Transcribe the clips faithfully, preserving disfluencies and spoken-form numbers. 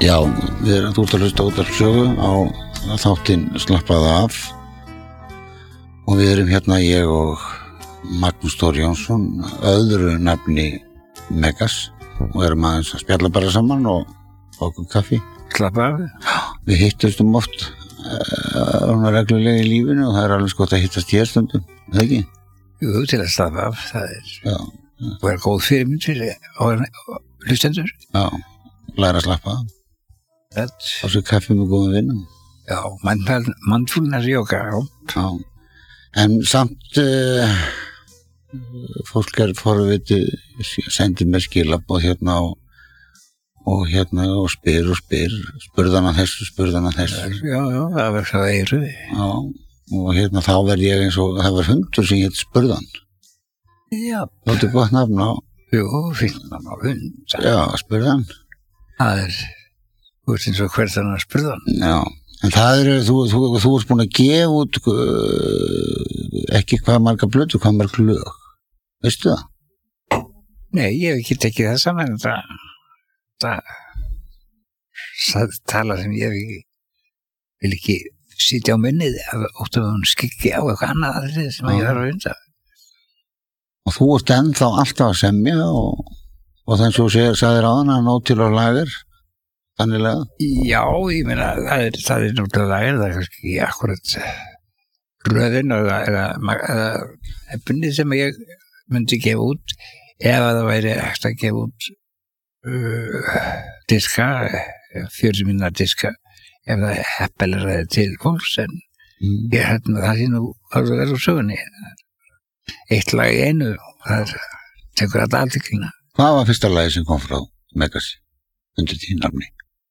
Já, við erum þú ert að hlusta út af sögu á þáttinn Slappaðu af og við erum hérna ég og Magnús Þór Jónsson, öðru nafni Megas og erum aðeins að spjalla bara saman og fá okkur kaffi. Slappa af? Já, við hittumst um oft uh, reglulega í lífinu og það er alveg gott að hittast hér stundum, er það ekki? Jú, til að slappa af, það er Já. og er góð fyrirmynd fyrir hlustendur. Já, læra að slappa af. Þetta. Og svo kaffi með góðum vinnum. Já, mindfulness yoga, já. Já, en samt uh, fólk er forvitið, sendir mér skilabóð hérna og, og hérna og spyr og spyr, spurðan að þessu, spurðan að þessu. Já, já, það var svo eiru. Já, og hérna þá verð ég eins og, það var hundur sem hétt spurðan. Já. Þetta er gott nafn á. Jú, fínt nafn á hund. Já, spurðan. Það er, þú veist eins og hvert hann að spurðan. Já. En það er, þú, þú, þú ert búin að gefa út uh, ekki hvað marga blötu, hvað marga lög. Veistu það? Nei, ég hef ekki tekið það saman, það, það, það tala sem ég ekki, vil ekki sitja á minnið af óttum að hún skikki á eitthvað annað aðrið sem ég þarf að unda. Og þú ert ennþá alltaf að semja og, og þannig svo segir, sagðir á hana nóg til á lager. Þannilega? Já, ég meina, það er, það er náttúrulega, það er kannski ekki akkurat röðin eða, eða, eða efnið sem ég myndi gefa út ef það væri eftir að gefa út uh, diska, fjörutíu mínútna diska, ef það heppilega ræði til fólks, en mm. ég hérna það sé nú að það verður sögunni. Eitt lag í einu, það tekur alltaf aðteklina. Hvað var fyrsta lagi sem kom frá Megas undir því nafni?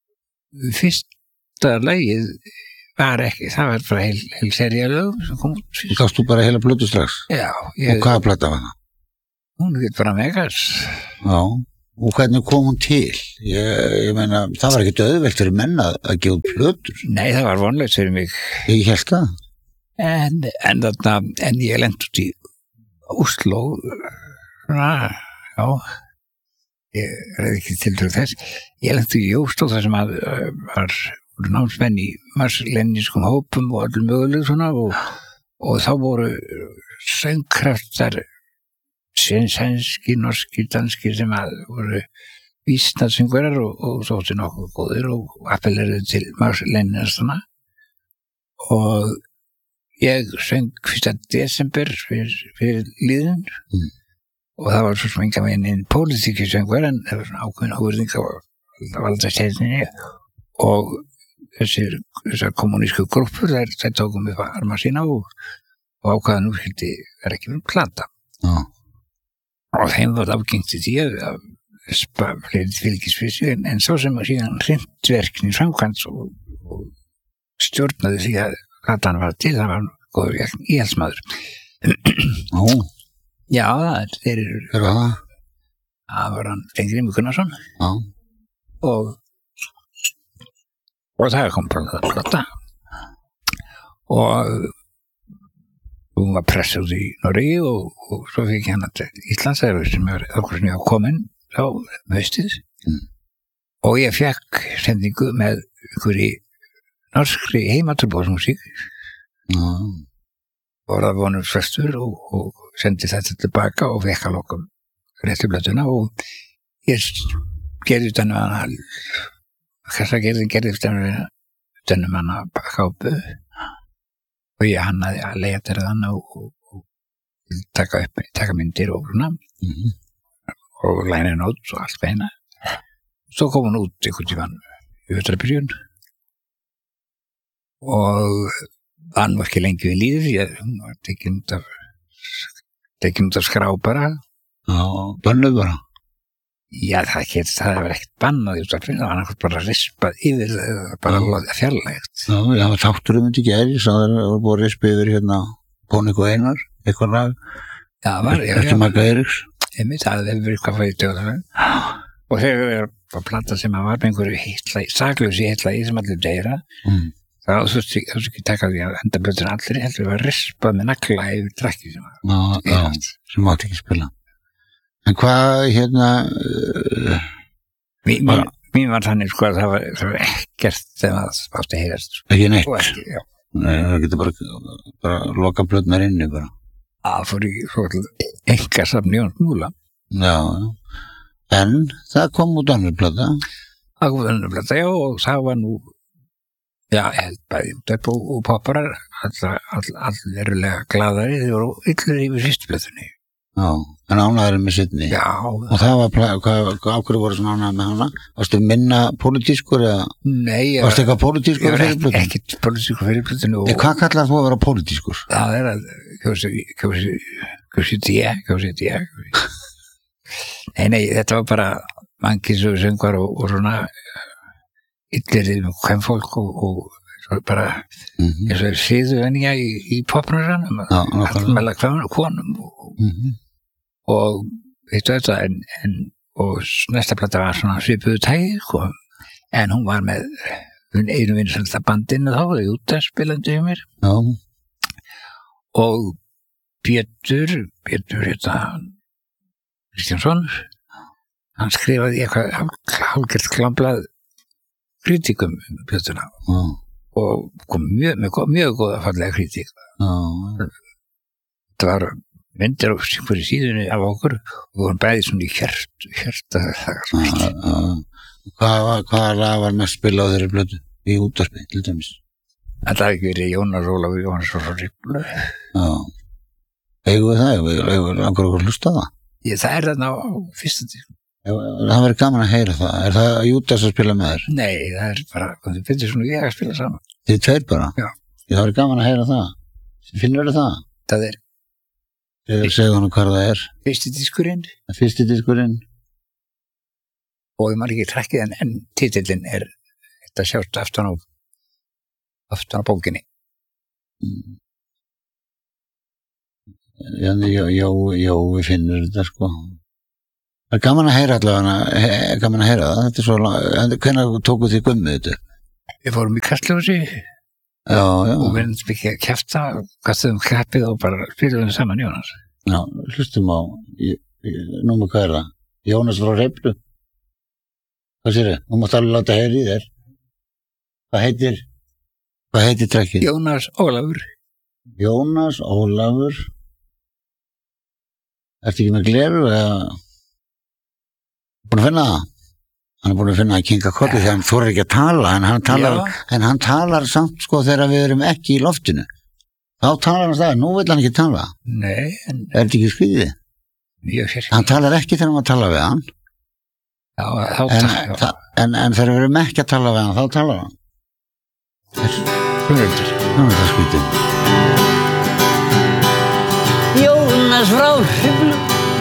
Fyrsta lagið var ekki, það var bara heil, heil sería lög sem kom út fyrst. Gafst þú bara heila blötu strax? Já. Ég, og hvaða plata var það? Hún get bara Megas. Já, og hvernig kom hún til? Ég, ég meina, það var ekkert auðvelt fyrir menn að, að gefa út plötur. Nei, það var vonlegt fyrir mig. Ég held það. En, en, þarna, en ég lent út í Oslo, svona, já, ég er ekki tildröð þess, ég lenti í Oslo þar sem að uh, var námsmenn í marslennískum hópum og öllum möguleg svona og, og þá voru söngkraftar sænski, norski, danski sem að voru vísnarsyngurar og, og þótti nokkuð góðir og appellerið til marslennísana og ég söng fyrsta desember fyrir, fyrir líðin mm. og það var svo sem enga meginn inn pólitíkisöngur en það var svona ákveðin áverðing á valdasteginni og þessir, þessar kommunísku grúppur þær, þær tókum upp að arma sína og, og ákveðan nú skildi vera ekki með plata ah. og þeim var afgengt í því að fleiri fylgisfissi en, en svo sem síðan hrindverkni framkvæmt og, og stjórnaði því að platan var til, það var góður íhaldsmaður. Ó. Já, það þeir eru... Hver var það? Það var hann Steingrímur Gunnarsson. Já. Og og það kom bara það plata. Og hún var pressuð í Noregi og, og svo fikk hann að Íslandsæður sem er okkur sem ég var komin á haustið. Mm. Og ég fekk sendingu með einhverji norskri heimatilbóðsmusík mm. og það vonum frestur og, og sendi þetta tilbaka og fekk að lokum réttu blötuna og ég gerði utan um hana hvað gerði gerði utan um hana kápu og ég hannaði að leita hana og, og, og taka upp taka myndir og svona mm. og læna nót og allt með hana svo kom hún út einhvern tímann í vetrarbyrjun og hann var ekki lengi við lífið því að hún var tekin út af tekin út af skrá bara Já, bannuð bara Já, það get, það var ekkert bannað út af það var hann bara rispað yfir bara fjarlægt Já, já, þáttur um þetta gæri svo það var búið að rispa yfir hérna Pónik og Einar, eitthvað lag Já, var, já, ekki Magga Eiríks Einmitt, það hefur verið hvað fæði dögðar og þegar við erum á plata sem að var með einhverju hitla, saklausi hitla í sem allir deyra mm. Það var svo ekki taka því að enda blöður allir heldur að rispað með nagla yfir drakki sem var. Já, já, sem mátti ekki spila. En hvað, hérna, uh, Mín, var, mín var þannig sko að það var, það var ekkert þegar það átti að heyrast sko. Ekki neitt? Og ekki, já. Nei, það getur bara, bara loka plötnar inni bara. Það fór í svo enga safn Jóns Múla. Já, já. En það kom út önnur plöta. Það kom út önnur plöta, já, og það var nú, já, held bæði út og, og popparar, allir all, all verulega glaðari, þeir voru yllir yfir fyrstu plötunni. Já, en ánæður með Sydney. Já. Og það var, hvað, hvað ákveður voru svona ánæður með hana? Varstu minna pólitískur eða? Nei. Varstu eitthvað pólitískur fyrir plötunni? Ekki, ekki pólitískur fyrir plötunni. Og hvað kallar þú að vera pólitískur? Það er að, kjósi, kjósi, kjósi dje, kjósi dje. Nei, nei, þetta var bara mannkins og söngar og, og svona yllir með hvem-fólk og, og bara mm-hmm. eins og er síðu venja í, í popnarsanum, allmæla konum og, mm-hmm. og veistu þetta, en, en og næsta plata var svona svipuðu tægi, sko, en hún var með einu vinsælsta bandinu þá, í útdarspilandi hjá mér. Já. Og Pétur, Pétur hérna Kristjánsson, hann skrifaði eitthvað hálfgert klamblað kritíkum um plötuna. Já. Og kom mjög, mjög, mjög góða fallega kritík. Já. Það var myndir á fyrir síðunni af okkur og vorum bæði svona í hjert, hjert að það var Hvað hvað lag var mest spilað á þeirri plötu í útvarpi, til dæmis? Það hafði ekki verið Jónas Ólafur Jónsson og Ripplu. Já. Eigum við það? Eigum við langar okkur að hlusta það? Ég, það er þarna á fyrsta tíð. Það verður gaman að heyra það. Er það Júdas að spila með þér? Nei, það er bara, það finnst svona ég að spila saman. Þið tveir bara? Já. Það verður gaman að heyra það. Finnur þið það? Það er. Þegar segðu hann hvað það er. Fyrsti diskurinn. Fyrsti diskurinn. Og ég maður ekki trekkið en, en titillinn er þetta sjátt aftan á aftan á bókinni. Mm. Já, já, já, já, við finnum þetta sko. Það er gaman að heyra allavega, he, gaman að heyra það, þetta er svo, hvenær tóku þið gummið þetta? Við fórum í Kastljósi já, já. og við erum ekki að kjafta, kastuðum klappið og bara spilum saman Jónas. Já, hlustum á, nú með hvað er það? Jónas frá Ripplu. Hvað sér þið? Þú mátt alveg láta heyra í þér. Hvað heitir, hvað heitir trekkið? Jónas Ólafur. Jónas Ólafur. Ertu ekki með gleru eða? Búin að finna það? Hann er búin að finna að kinga kolli þegar hann þorir ekki að tala en hann talar, en hann talar samt sko þegar við erum ekki í loftinu. Þá talar hann það, nú vil hann ekki tala. Nei. En... Er þetta ekki skriðið? Mjög sér. Hann talar ekki þegar maður tala við hann. Já, þá en, talar hann. En, en þegar við erum ekki að tala við hann, þá talar hann. Svona er þetta. Nú er það skrítið. Jónas frá Ripplu.